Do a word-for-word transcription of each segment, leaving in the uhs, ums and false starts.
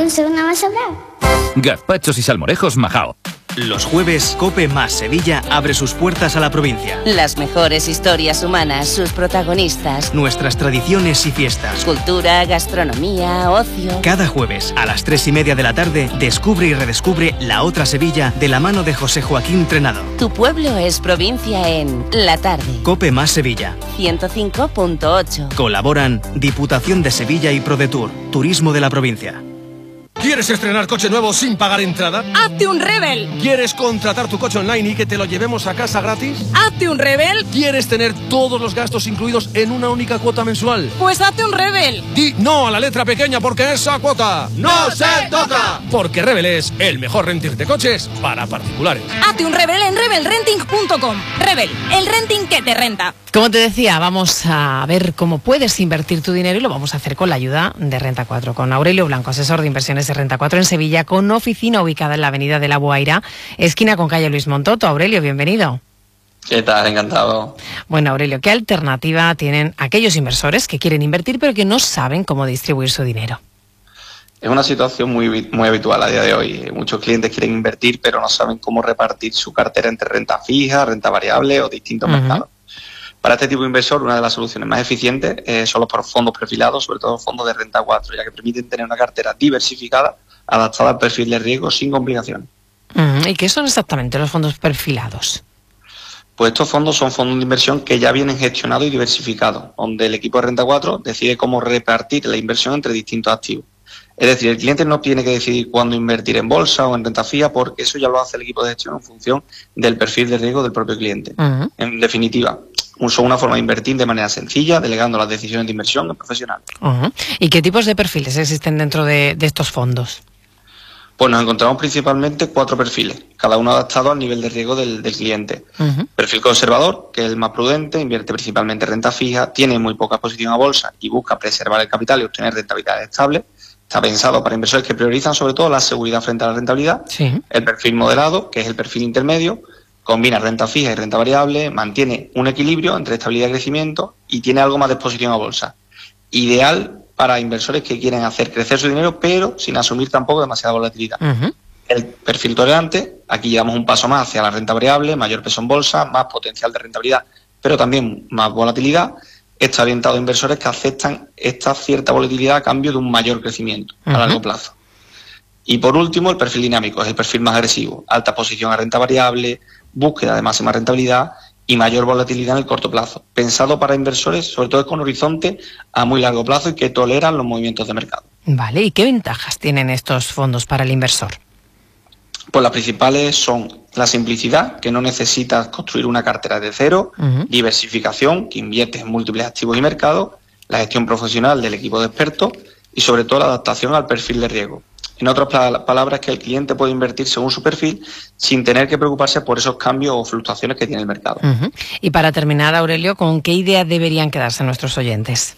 pienso una más hablar. Gazpachos y salmorejos Majao. Los jueves, COPE más Sevilla abre sus puertas a la provincia. Las mejores historias humanas, sus protagonistas. Nuestras tradiciones y fiestas. Cultura, gastronomía, ocio. Cada jueves, a las tres y media de la tarde, descubre y redescubre la otra Sevilla de la mano de José Joaquín Trenado. Tu pueblo es provincia en La Tarde. COPE más Sevilla. ciento cinco punto ocho. Colaboran Diputación de Sevilla y ProDetour, Turismo de la provincia. ¿Quieres estrenar coche nuevo sin pagar entrada? ¡Hazte un Rebel! ¿Quieres contratar tu coche online y que te lo llevemos a casa gratis? ¡Hazte un Rebel! ¿Quieres tener todos los gastos incluidos en una única cuota mensual? ¡Pues hazte un Rebel! Di no a la letra pequeña porque esa cuota ¡no se toca! Porque Rebel es el mejor renting de coches para particulares. Hazte un Rebel en rebel renting punto com. Rebel, el renting que te renta. Como te decía, vamos a ver cómo puedes invertir tu dinero y lo vamos a hacer con la ayuda de Renta cuatro, con Aurelio Blanco, asesor de inversiones de Renta cuatro en Sevilla, con oficina ubicada en la avenida de la Boaira, esquina con calle Luis Montoto. Aurelio, bienvenido. ¿Qué tal? Encantado. Bueno, Aurelio, ¿qué alternativa tienen aquellos inversores que quieren invertir pero que no saben cómo distribuir su dinero? Es una situación muy, muy habitual a día de hoy. Muchos clientes quieren invertir pero no saben cómo repartir su cartera entre renta fija, renta variable o distintos uh-huh. mercados. Para este tipo de inversor, una de las soluciones más eficientes eh, son los fondos perfilados, sobre todo fondos de Renta cuatro, ya que permiten tener una cartera diversificada, adaptada al perfil de riesgo sin complicaciones. Uh-huh. ¿Y qué son exactamente los fondos perfilados? Pues estos fondos son fondos de inversión que ya vienen gestionados y diversificados, donde el equipo de Renta cuatro decide cómo repartir la inversión entre distintos activos. Es decir, el cliente no tiene que decidir cuándo invertir en bolsa o en renta fija, porque eso ya lo hace el equipo de gestión en función del perfil de riesgo del propio cliente. Uh-huh. En definitiva, son una forma de invertir de manera sencilla, delegando las decisiones de inversión en profesionales. Uh-huh. ¿Y qué tipos de perfiles existen dentro de, de estos fondos? Pues nos encontramos principalmente cuatro perfiles, cada uno adaptado al nivel de riesgo del, del cliente. Uh-huh. Perfil conservador, que es el más prudente, invierte principalmente en renta fija, tiene muy poca exposición a bolsa y busca preservar el capital y obtener rentabilidades estables. Está pensado para inversores que priorizan sobre todo la seguridad frente a la rentabilidad. Sí. El perfil moderado, que es el perfil intermedio, combina renta fija y renta variable, mantiene un equilibrio entre estabilidad y crecimiento y tiene algo más de exposición a bolsa. Ideal para inversores que quieren hacer crecer su dinero, pero sin asumir tampoco demasiada volatilidad. Uh-huh. El perfil tolerante, aquí llevamos un paso más hacia la renta variable, mayor peso en bolsa, más potencial de rentabilidad, pero también más volatilidad. Está orientado a inversores que aceptan esta cierta volatilidad a cambio de un mayor crecimiento uh-huh. a largo plazo. Y por último, el perfil dinámico, es el perfil más agresivo, alta exposición a renta variable, búsqueda de máxima rentabilidad y mayor volatilidad en el corto plazo, pensado para inversores sobre todo con horizonte a muy largo plazo y que toleran los movimientos de mercado. Vale, ¿y qué ventajas tienen estos fondos para el inversor? Pues las principales son la simplicidad, que no necesitas construir una cartera de cero, uh-huh. diversificación, que inviertes en múltiples activos y mercados, la gestión profesional del equipo de expertos y sobre todo la adaptación al perfil de riesgo. En otras palabras, que el cliente puede invertir según su perfil sin tener que preocuparse por esos cambios o fluctuaciones que tiene el mercado. Uh-huh. Y para terminar, Aurelio, ¿con qué idea deberían quedarse nuestros oyentes?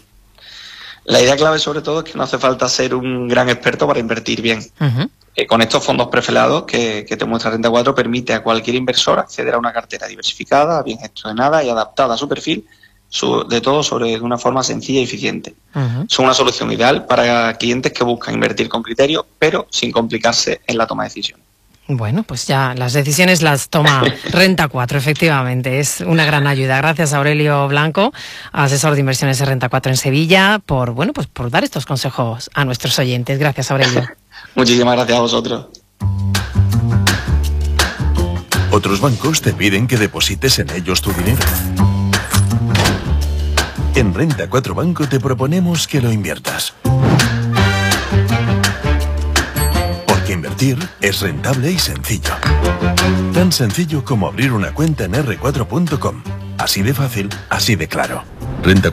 La idea clave sobre todo es que no hace falta ser un gran experto para invertir bien. Uh-huh. Eh, con estos fondos prefelados que, que te muestra Renta cuatro permite a cualquier inversor acceder a una cartera diversificada, bien gestionada y adaptada a su perfil, su, de todo sobre de una forma sencilla y eficiente. Uh-huh. Son una solución ideal para clientes que buscan invertir con criterio, pero sin complicarse en la toma de decisiones. Bueno, pues ya las decisiones las toma Renta cuatro, efectivamente, es una gran ayuda. Gracias a Aurelio Blanco, asesor de inversiones de Renta cuatro en Sevilla, por bueno, pues por dar estos consejos a nuestros oyentes. Gracias, Aurelio. Muchísimas gracias a vosotros. Otros bancos te piden que deposites en ellos tu dinero. En Renta cuatro Banco te proponemos que lo inviertas. Porque invertir es rentable y sencillo. Tan sencillo como abrir una cuenta en erre cuatro punto com. Así de fácil, así de claro. Renta